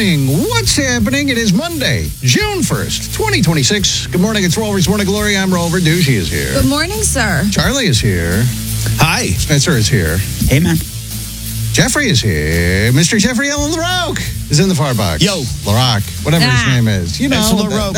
morning. What's happening? It is Monday, June 1st, 2026. Good morning. It's Rover's Morning Glory. I'm Rover. Doogie is here. Good morning, sir. Charlie is here. Hi. Spencer is here. Hey, man. Jeffrey is here. Mr. Jeffrey Allen LaRoque is in the far box. Yo. LaRoque, whatever his name is. You know. It's LaRoque.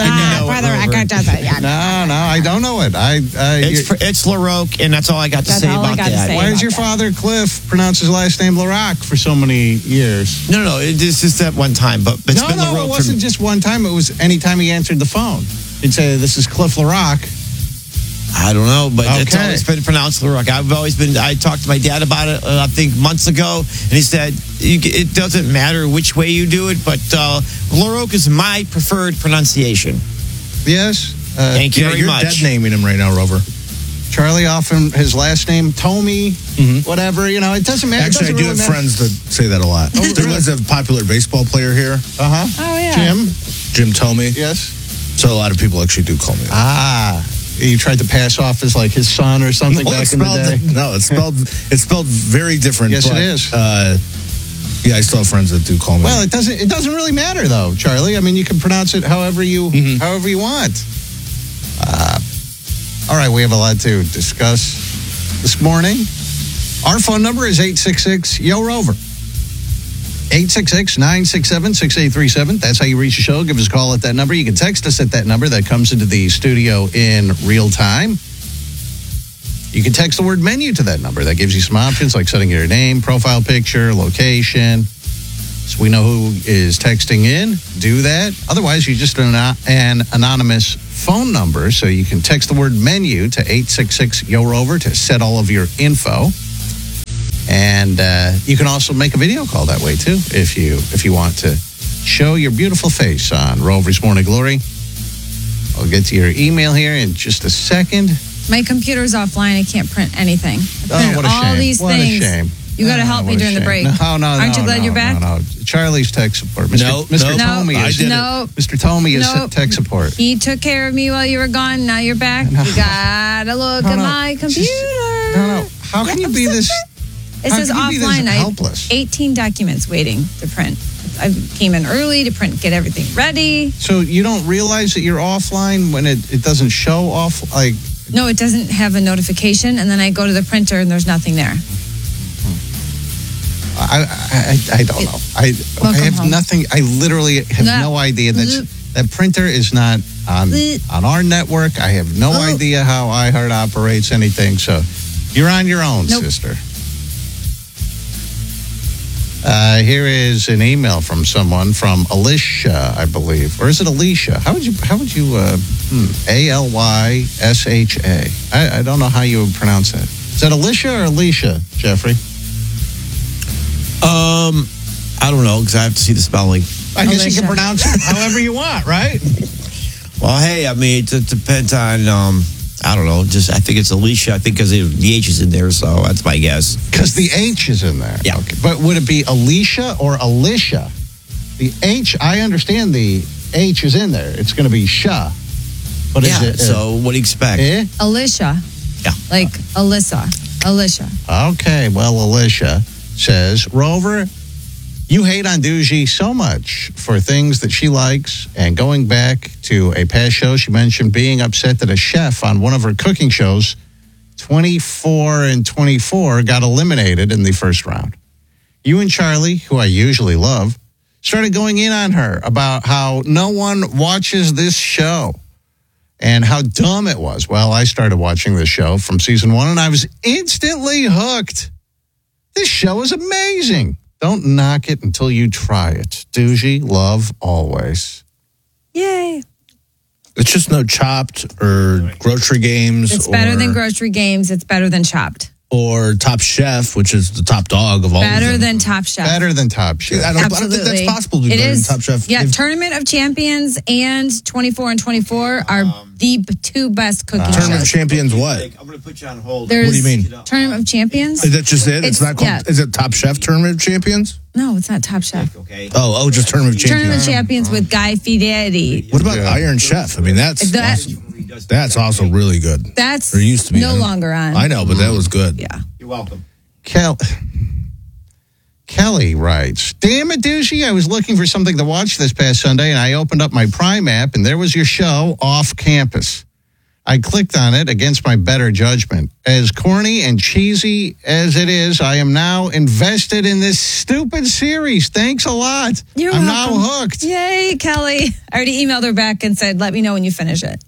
No, I don't know it. It's LaRoque, and that's all I got to say about that. Why does your father, Cliff, pronounce his last name LaRoque for so many years? No, it's just that one time. But it's been LaRoque. It wasn't just one time. It was any time he answered the phone. He'd say, "This is Cliff LaRoque." I don't know, but Okay. it's always been pronounced LaRoque. I talked to my dad about it, I think, months ago, and he said, it doesn't matter which way you do it, but LaRoque is my preferred pronunciation. Yes. Thank you very you're much. dead naming him right now, Rover. Charlie, often his last name, Tomey, whatever, it doesn't matter. Actually, I do have friends that say that a lot. There was a popular baseball player here, Uh-huh. Oh, yeah. Jim Tomey. Yes. So a lot of people actually do call me that. Ah. You tried to pass off as like his son or something back in the day? No, it's spelled very different. Yes, but, it is. Yeah, I still have friends that do call me. Well, it doesn't really matter though, Charlie. I mean, you can pronounce it however you want. All right, we have a lot to discuss this morning. Our phone number is 866-YO-ROVER. 866-967-6837. That's how you reach the show. Give us a call at that number. You can text us at that number. That comes into the studio in real time. You can text the word menu to that number. That gives you some options like setting your name, profile picture, location. So we know who is texting in. Do that. Otherwise, you just an anonymous phone number. So you can text the word menu to 866-YO-ROVER to set all of your info. And you can also make a video call that way, too, if you want to show your beautiful face on Rover's Morning Glory. I'll get to your email here in just a second. My computer's offline. I can't print anything. What a shame. All these what things. A shame. You got to help me during the break. No. Aren't you glad you're back? No. Charlie's tech support. No, Mr. Tomey is Mr. Tomey is tech support. He took care of me while you were gone. Now you're back. You got to look at my computer. No. How can you be this... It says offline. I have helpless? 18 documents waiting to print. I came in early to print, get everything ready. So you don't realize that you're offline when it doesn't show off? Like No, it doesn't have a notification, and then I go to the printer and there's nothing there. I don't know. I have home. nothing. I literally have no idea that printer is not on our network. I have no idea how iHeart operates anything. So you're on your own, sister. Here is an email from someone, from Alicia, I believe. Or is it Alicia? How would you Alysha? I don't know how you would pronounce that. Is that Alicia or Alicia, Jeffrey? I don't know, because I have to see the spelling. I guess you can pronounce it however you want, right? Well, hey, I mean, it depends on, I don't know, I think it's Alicia. I think because the H is in there, so that's my guess. Because the H is in there. Yeah. Okay. But would it be Alicia or Alicia? The H, I understand the H is in there. It's going to be Sha. But is it... so what do you expect? Alicia. Yeah. Like Alyssa. Alicia. Okay, well, Alicia says, Rover, you hate on Doogie so much for things that she likes, and going back to a past show, she mentioned being upset that a chef on one of her cooking shows, 24 and 24, got eliminated in the first round. You and Charlie, who I usually love, started going in on her about how no one watches this show and how dumb it was. Well, I started watching this show from season 1, and I was instantly hooked. This show is amazing. Don't knock it until you try it. Doogie, love always. Yay. It's just no Chopped or Grocery Games. It's better than Grocery Games. It's better than Chopped. Or Top Chef, which is the top dog of all better of them. than Top Chef. Better than Top Chef. I don't think that's possible to be better than Top Chef. Yeah, Tournament of Champions and 24 and 24 are the two best cooking shows. Tournament of Champions what? I'm going to put you on hold. There's What do you mean? Tournament of Champions? Is that just it? It's not called... yeah. Is it Top Chef Tournament of Champions? No, it's not Top Chef. Okay. Oh, just Tournament of Champions. Tournament of Champions with Guy Fieri. What about Iron Chef? I mean, that's also really good. That's There used to be no longer on. I know, but that was good. Yeah. You're welcome. Kelly writes, damn it, douchey. I was looking for something to watch this past Sunday, and I opened up my Prime app, and there was your show, Off Campus. I clicked on it against my better judgment. As corny and cheesy as it is, I am now invested in this stupid series. Thanks a lot. I'm now hooked. Yay, Kelly. I already emailed her back and said, let me know when you finish it.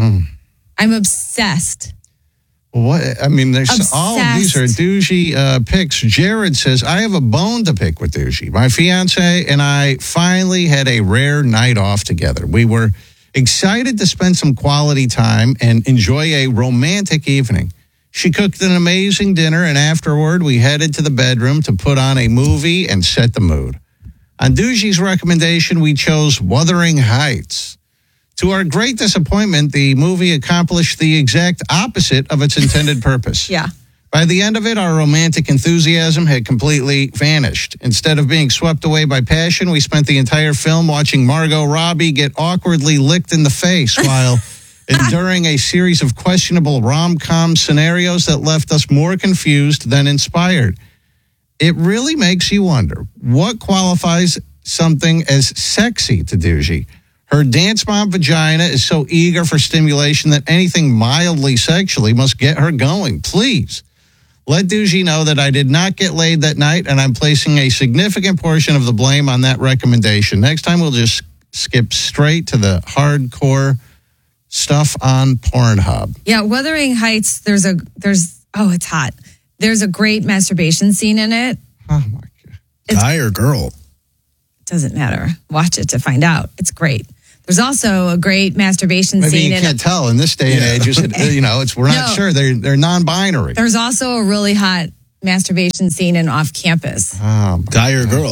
I'm obsessed. What? I mean, there's all of these are douchey picks. Jared says, I have a bone to pick with douchey. My fiance and I finally had a rare night off together. We were excited to spend some quality time and enjoy a romantic evening. She cooked an amazing dinner, and afterward, we headed to the bedroom to put on a movie and set the mood. On douchey's recommendation, we chose Wuthering Heights. To our great disappointment, the movie accomplished the exact opposite of its intended purpose. Yeah. By the end of it, our romantic enthusiasm had completely vanished. Instead of being swept away by passion, we spent the entire film watching Margot Robbie get awkwardly licked in the face while enduring a series of questionable rom-com scenarios that left us more confused than inspired. It really makes you wonder, what qualifies something as sexy to douchey? Her dance mom vagina is so eager for stimulation that anything mildly sexually must get her going. Please. Let douchey know that I did not get laid that night, and I'm placing a significant portion of the blame on that recommendation. Next time, we'll just skip straight to the hardcore stuff on Pornhub. Yeah, Wuthering Heights, it's hot. There's a great masturbation scene in it. Oh, my God. Guy or girl? Doesn't matter. Watch it to find out. It's great. There's also a great masturbation Maybe scene. you can't tell in this day and age. We're not sure. They're non-binary. There's also a really hot masturbation scene in Off Campus. Oh, Guy or girl?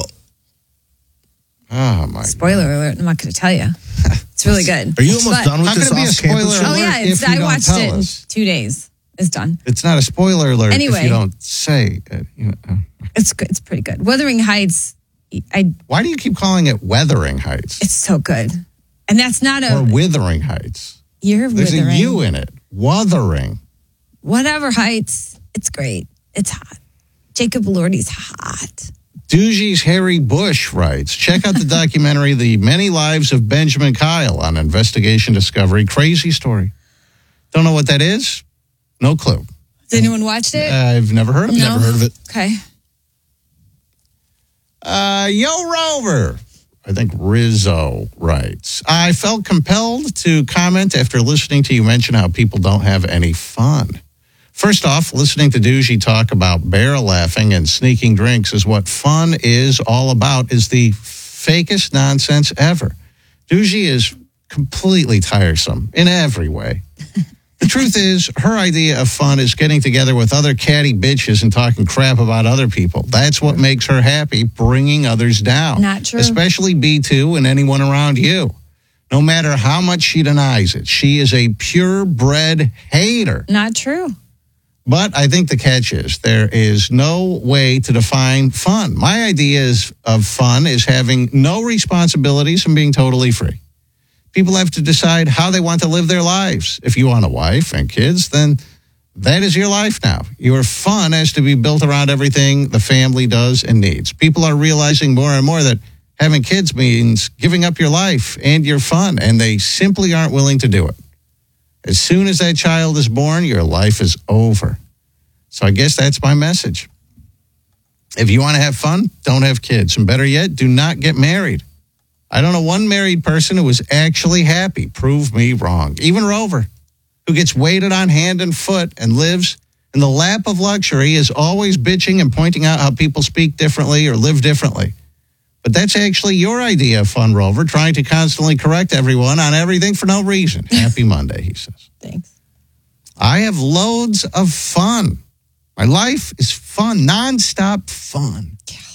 Oh, my Spoiler alert. I'm not going to tell you. It's really good. Are you almost done with How this could it be a Off Campus? spoiler? Oh, yeah. if you I don't watched tell it in us? 2 days. It's done. It's not a spoiler alert Anyway. if you don't say it. It's good. It's pretty good. Wuthering Heights, Why do you keep calling it Weathering Heights? it's so good. And that's not Or a... Withering Heights? You're There's withering. a U in it. Wuthering. Whatever Heights, it's great. It's hot. Jacob Elordi's hot. Douchey's Harry Bush writes, check out the documentary The Many Lives of Benjamin Kyle on Investigation Discovery. Crazy story. Don't know what that is? No clue. Has anyone watched it? I've never heard of it. No. Never heard of it. Okay. Yo, Rover. I think Rizzo writes, I felt compelled to comment after listening to you mention how people don't have any fun. First off, listening to Douchey talk about bear laughing and sneaking drinks is what fun is all about, is the fakest nonsense ever. Douchey is completely tiresome in every way. The truth is, her idea of fun is getting together with other catty bitches and talking crap about other people. That's what makes her happy, bringing others down. Not true. Especially B2 and anyone around you. No matter how much she denies it, she is a purebred hater. Not true. But I think the catch is there is no way to define fun. My idea of fun is having no responsibilities and being totally free. People have to decide how they want to live their lives. If you want a wife and kids, then that is your life now. Your fun has to be built around everything the family does and needs. People are realizing more and more that having kids means giving up your life and your fun, and they simply aren't willing to do it. As soon as that child is born, your life is over. So I guess that's my message. If you want to have fun, don't have kids. And better yet, do not get married. I don't know one married person who was actually happy. Prove me wrong. Even Rover, who gets waited on hand and foot and lives in the lap of luxury, is always bitching and pointing out how people speak differently or live differently. But that's actually your idea of fun, Rover, trying to constantly correct everyone on everything for no reason. Happy Monday, he says. Thanks. I have loads of fun. My life is fun, nonstop fun.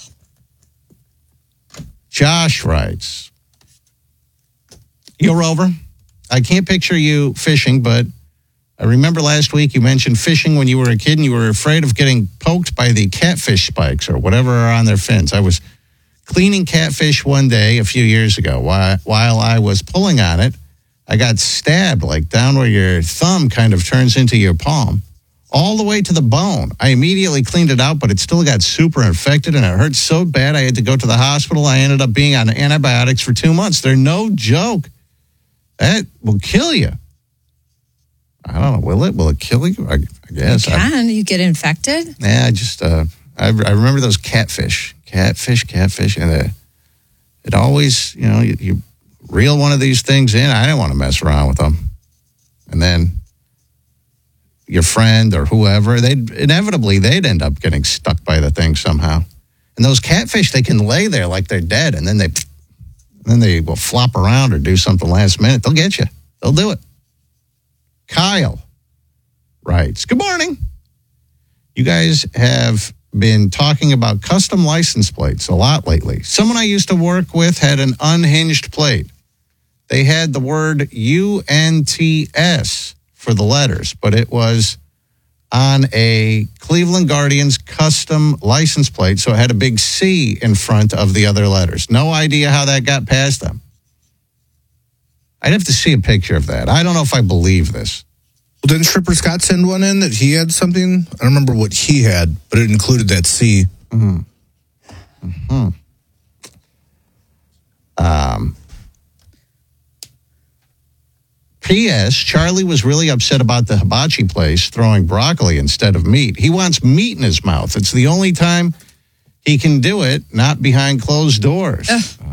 Josh writes, Yo, Rover, I can't picture you fishing, but I remember last week you mentioned fishing when you were a kid and you were afraid of getting poked by the catfish spikes or whatever are on their fins. I was cleaning catfish one day a few years ago. While I was pulling on it, I got stabbed, like down where your thumb kind of turns into your palm. all the way to the bone. I immediately cleaned it out, but it still got super infected and it hurt so bad I had to go to the hospital. I ended up being on antibiotics for 2 months. They're no joke. That will kill you. I don't know. Will it? Will it kill you? I guess. You get infected? Yeah, I remember those catfish, and it always, you reel one of these things in. I didn't want to mess around with them. And then your friend or whoever, they'd end up getting stuck by the thing somehow. And those catfish, they can lay there like they're dead, and then they will flop around or do something last minute. They'll get you. They'll do it. Kyle writes, good morning. You guys have been talking about custom license plates a lot lately. Someone I used to work with had an unhinged plate. They had the word UNTS for the letters, but it was on a Cleveland Guardians custom license plate, so it had a big C in front of the other letters. No idea how that got past them. I'd have to see a picture of that. I don't know if I believe this. Well, didn't Tripper Scott send one in that he had something? I don't remember what he had, but it included that C. P.S. Charlie was really upset about the hibachi place throwing broccoli instead of meat. He wants meat in his mouth. It's the only time he can do it, not behind closed doors.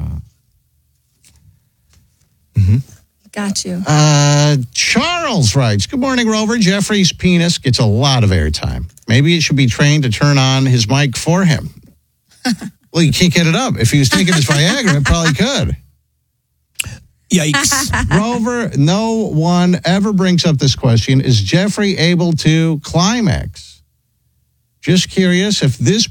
Got you. Charles writes, good morning, Rover. Jeffrey's penis gets a lot of airtime. Maybe it should be trained to turn on his mic for him. Well, you can't get it up. If he was taking his Viagra, it probably could. Yikes. Rover, no one ever brings up this question. Is Jeffrey able to climax? Just curious if this